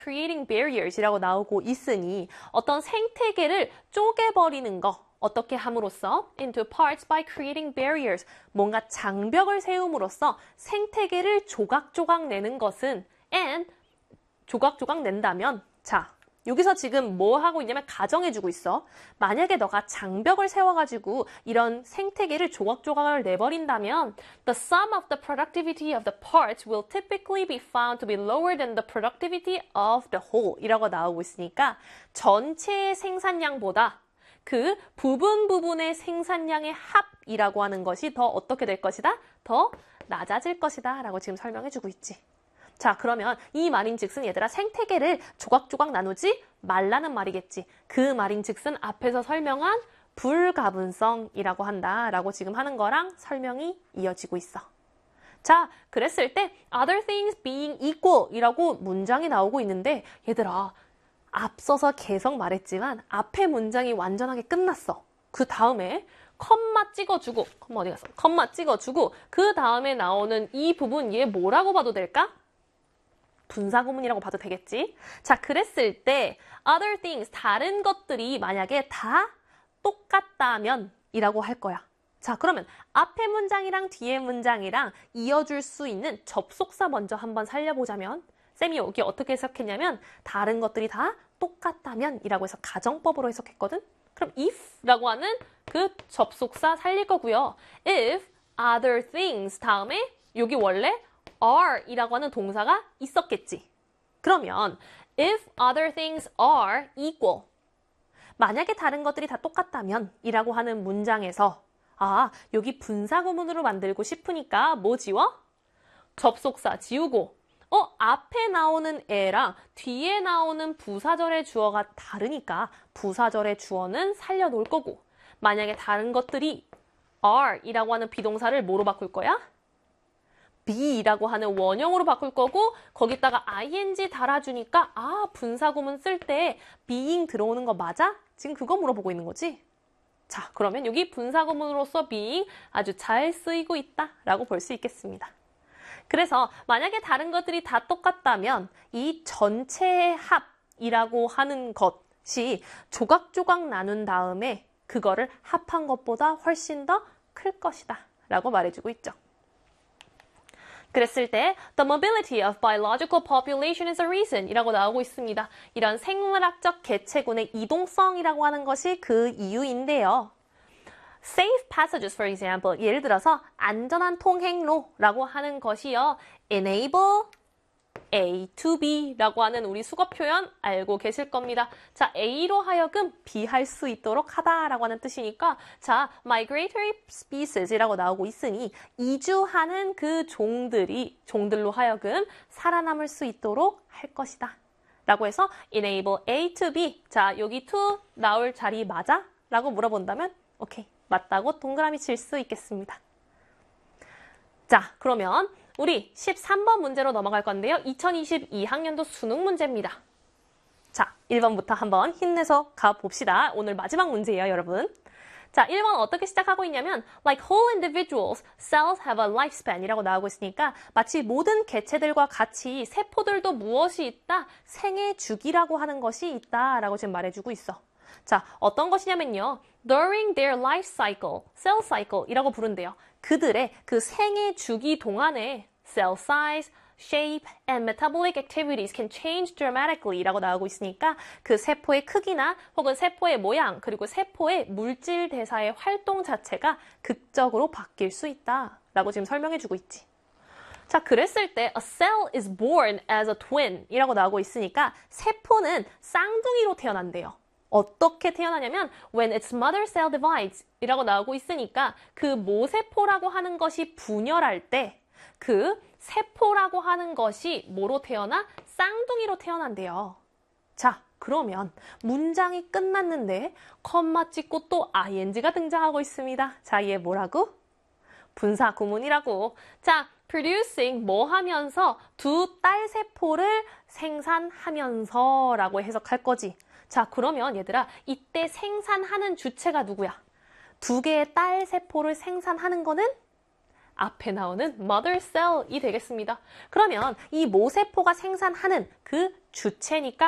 creating barriers이라고 나오고 있으니 어떤 생태계를 쪼개버리는 거 어떻게 함으로써 into parts by creating barriers 뭔가 장벽을 세움으로써 생태계를 조각조각 내는 것은 and 조각조각 낸다면 자 여기서 지금 뭐 하고 있냐면 가정해주고 있어. 만약에 너가 장벽을 세워가지고 이런 생태계를 조각조각을 내버린다면 the sum of the productivity of the parts will typically be found to be lower than the productivity of the whole 이라고 나오고 있으니까 전체의 생산량보다 그 부분의 생산량의 합이라고 하는 것이 더 어떻게 될 것이다? 더 낮아질 것이다 라고 지금 설명해주고 있지. 자, 그러면 이 말인즉슨 얘들아 생태계를 조각조각 나누지 말라는 말이겠지. 그 말인즉슨 앞에서 설명한 불가분성이라고 한다라고 지금 하는 거랑 설명이 이어지고 있어. 자, 그랬을 때 other things being equal 이라고 문장이 나오고 있는데 얘들아 앞서서 계속 말했지만 앞에 문장이 완전하게 끝났어. 그 다음에 컴마 찍어주고 컴마 어디 갔어? 컴마 찍어주고 그 다음에 나오는 이 부분 얘 뭐라고 봐도 될까? 분사구문이라고 봐도 되겠지? 자, 그랬을 때 other things, 다른 것들이 만약에 다 똑같다면 이라고 할 거야. 자, 그러면 앞에 문장이랑 뒤에 문장이랑 이어줄 수 있는 접속사 먼저 한번 살려보자면 쌤이 여기 어떻게 해석했냐면 다른 것들이 다 똑같다면 이라고 해서 가정법으로 해석했거든? 그럼 if라고 하는 그 접속사 살릴 거고요. if other things 다음에 여기 원래 are 이라고 하는 동사가 있었겠지. 그러면 if other things are equal 만약에 다른 것들이 다 똑같다면 이라고 하는 문장에서 여기 분사구문으로 만들고 싶으니까 뭐 지워? 접속사 지우고 앞에 나오는 애랑 뒤에 나오는 부사절의 주어가 다르니까 부사절의 주어는 살려놓을 거고 만약에 다른 것들이 are 이라고 하는 비동사를 뭐로 바꿀 거야? be라고 하는 원형으로 바꿀 거고 거기다가 ing 달아주니까 분사구문 쓸 때 being 들어오는 거 맞아? 지금 그거 물어보고 있는 거지? 자, 그러면 여기 분사구문으로서 being 아주 잘 쓰이고 있다라고 볼 수 있겠습니다. 그래서 만약에 다른 것들이 다 똑같다면 이 전체의 합이라고 하는 것이 조각조각 나눈 다음에 그거를 합한 것보다 훨씬 더 클 것이다 라고 말해주고 있죠. 그랬을 때 the mobility of biological population is a reason 이라고 나오고 있습니다. 이런 생물학적 개체군의 이동성이라고 하는 것이 그 이유인데요. Safe passages, for example. 예를 들어서 안전한 통행로라고 하는 것이요. enable A to B라고 하는 우리 수거 표현 알고 계실 겁니다. 자, A로 하여금 B 할 수 있도록 하다라고 하는 뜻이니까 자, migratory species이라고 나오고 있으니 이주하는 그 종들로 하여금 살아남을 수 있도록 할 것이다. 라고 해서 enable A to B. 자, 여기 to 나올 자리 맞아? 라고 물어본다면 오케이, 맞다고 동그라미 칠 수 있겠습니다. 자, 그러면 우리 13번 문제로 넘어갈 건데요. 2022학년도 수능 문제입니다. 자, 1번부터 한번 힘내서 가봅시다. 오늘 마지막 문제예요, 여러분. 자, 1번 어떻게 시작하고 있냐면 Like whole individuals, cells have a lifespan 이라고 나오고 있으니까 마치 모든 개체들과 같이 세포들도 무엇이 있다? 생애 주기라고 하는 것이 있다라고 지금 말해주고 있어. 자, 어떤 것이냐면요. During their life cycle, cell cycle 이라고 부른대요. 그들의 그 생애 주기 동안에 cell size, shape, and metabolic activities can change dramatically 이라고 나오고 있으니까 그 세포의 크기나 혹은 세포의 모양 그리고 세포의 물질 대사의 활동 자체가 극적으로 바뀔 수 있다 라고 지금 설명해주고 있지. 자, 그랬을 때 a cell is born as a twin 이라고 나오고 있으니까 세포는 쌍둥이로 태어난대요. 어떻게 태어나냐면 when its mother cell divides 이라고 나오고 있으니까 그 모세포라고 하는 것이 분열할 때 그 세포라고 하는 것이 뭐로 태어나? 쌍둥이로 태어난대요. 자, 그러면 문장이 끝났는데 컴마 찍고 또 ing가 등장하고 있습니다. 자, 얘 뭐라고? 분사 구문이라고. 자, producing 뭐 하면서 두 딸 세포를 생산하면서 라고 해석할 거지. 자, 그러면 얘들아 이때 생산하는 주체가 누구야? 두 개의 딸 세포를 생산하는 거는 앞에 나오는 mother cell이 되겠습니다. 그러면 이 모세포가 생산하는 그 주체니까